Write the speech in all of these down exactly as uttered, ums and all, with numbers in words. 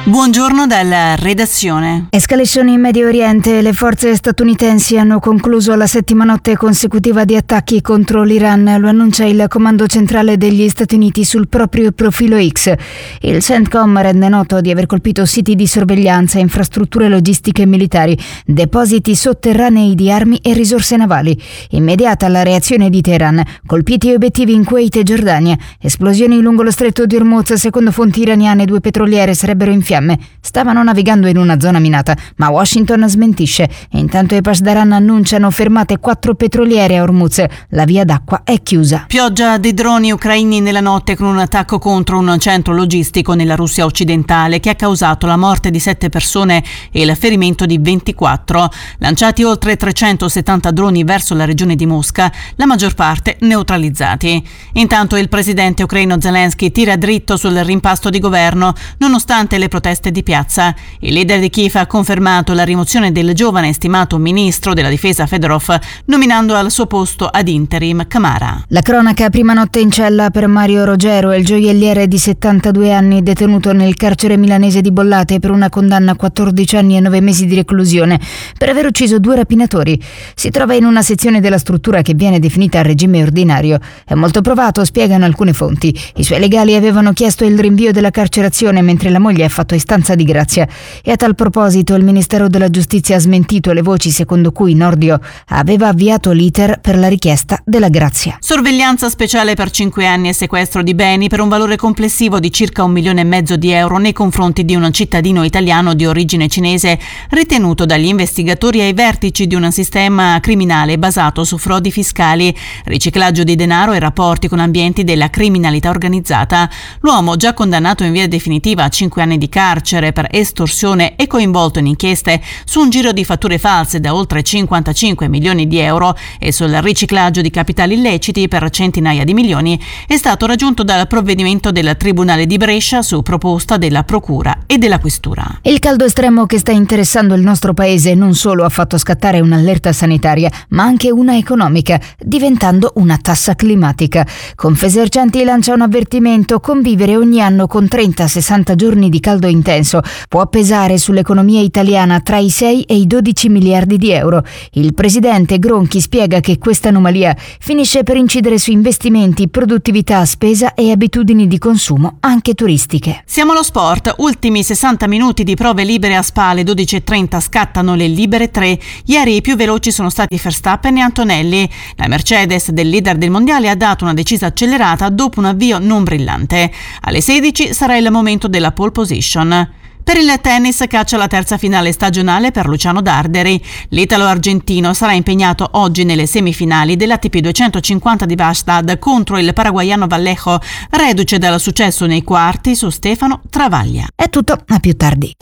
Buongiorno dalla redazione. Escalation in Medio Oriente. Le forze statunitensi hanno concluso la settima notte consecutiva di attacchi contro l'Iran. Lo annuncia il comando centrale degli Stati Uniti sul proprio profilo X. Il CENTCOM rende noto di aver colpito siti di sorveglianza, infrastrutture logistiche e militari, depositi sotterranei di armi e risorse navali. Immediata la reazione di Teheran. Colpiti obiettivi in Kuwait e Giordania. Esplosioni lungo lo stretto di Hormuz. Secondo fonti iraniane, due petroliere sarebbero in fiamme. Stavano navigando in una zona minata, ma Washington smentisce. Intanto i Pasdaran annunciano fermate quattro petroliere a Hormuz. La via d'acqua è chiusa. Pioggia di droni ucraini nella notte con un attacco contro un centro logistico nella Russia occidentale che ha causato la morte di sette persone e il ferimento di ventiquattro. Lanciati oltre trecentosettanta droni verso la regione di Mosca, la maggior parte neutralizzati. Intanto il presidente ucraino Zelensky tira dritto sul rimpasto di governo nonostante le proteste di piazza. Il leader di Kiev ha confermato la rimozione del giovane stimato ministro della difesa Fedorov, nominando al suo posto ad interim Camara. La cronaca: prima notte in cella per Mario Rogero, il gioielliere di settantadue anni detenuto nel carcere milanese di Bollate per una condanna a quattordici anni e nove mesi di reclusione per aver ucciso due rapinatori. Si trova in una sezione della struttura che viene definita a regime ordinario. È molto provato, spiegano alcune fonti. I suoi legali avevano chiesto il rinvio della carcerazione mentre la moglie ha fatto istanza di grazia. E a tal proposito il Ministero della Giustizia ha smentito le voci secondo cui Nordio aveva avviato l'iter per la richiesta della grazia. Sorveglianza speciale per cinque anni e sequestro di beni per un valore complessivo di circa un milione e mezzo di euro nei confronti di un cittadino italiano di origine cinese ritenuto dagli investigatori ai vertici di un sistema criminale basato su frodi fiscali, riciclaggio di denaro e rapporti con ambienti della criminalità organizzata. L'uomo, già condannato in via definitiva a cinque anni di carcere per estorsione e coinvolto in inchieste su un giro di fatture false da oltre cinquantacinque milioni di euro e sul riciclaggio di capitali illeciti per centinaia di milioni, è stato raggiunto dal provvedimento del Tribunale di Brescia su proposta della Procura e della Questura. Il caldo estremo che sta interessando il nostro paese non solo ha fatto scattare un'allerta sanitaria, ma anche una economica, diventando una tassa climatica. Confesercenti lancia un avvertimento: convivere ogni anno con trenta sessanta giorni di caldo intenso può pesare sull'economia italiana tra i sei e i dodici miliardi di euro. Il presidente Gronchi spiega che questa anomalia finisce per incidere su investimenti, produttività, spesa e abitudini di consumo anche turistiche. Siamo allo sport. Ultimi sessanta minuti di prove libere a Spale, dodici e trenta scattano le libere tre. Ieri i più veloci sono stati Verstappen e Antonelli. La Mercedes del leader del mondiale ha dato una decisa accelerata dopo un avvio non brillante. Alle sedici sarà il momento della pole position. Per il tennis caccia la terza finale stagionale per Luciano Darderi. L'italo-argentino sarà impegnato oggi nelle semifinali dell'A T P duecentocinquanta di Bastad contro il paraguaiano Vallejo, reduce dal successo nei quarti su Stefano Travaglia. È tutto, a più tardi.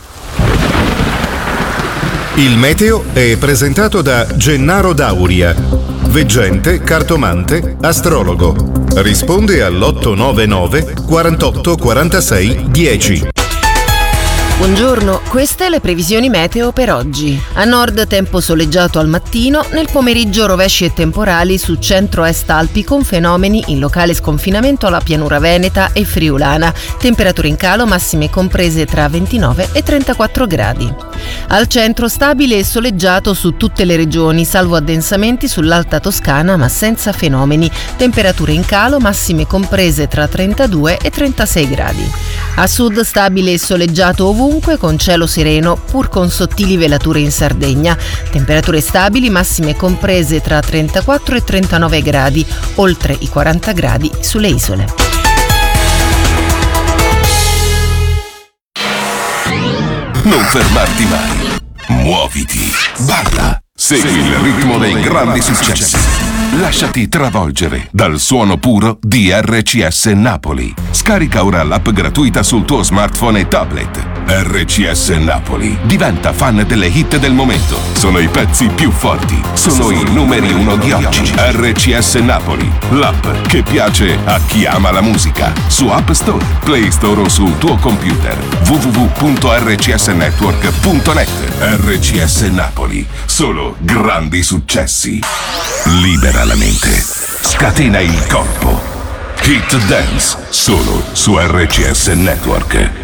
Il meteo è presentato da Gennaro Dauria, veggente, cartomante, astrologo. Risponde all'otto nove nove quarantotto quarantasei dieci. Buongiorno, queste le previsioni meteo per oggi. A nord tempo soleggiato al mattino, nel pomeriggio rovesci e temporali su centro-est Alpi con fenomeni in locale sconfinamento alla pianura veneta e friulana. Temperature in calo massime comprese tra ventinove e trentaquattro gradi. Al centro stabile e soleggiato su tutte le regioni, salvo addensamenti sull'Alta Toscana ma senza fenomeni. Temperature in calo massime comprese tra trentadue e trentasei gradi. A sud stabile e soleggiato ovunque con cielo sereno pur con sottili velature in Sardegna. Temperature stabili massime comprese tra trentaquattro e trentanove gradi, oltre i quaranta gradi sulle isole. Non fermarti mai. Muoviti. Balla. Segui il ritmo dei grandi successi. Lasciati travolgere dal suono puro di R C S Napoli. Scarica ora l'app gratuita sul tuo smartphone e tablet. R C S Napoli. Diventa fan delle hit del momento. Sono i pezzi più forti. Sono i numeri uno di oggi. R C S Napoli. L'app che piace a chi ama la musica. Su App Store, Play Store o sul tuo computer. w w w punto r c s network punto net. R C S Napoli. Solo grandi successi. Libera la mente. Scatena il corpo. Hit Dance. Solo su R C S Network.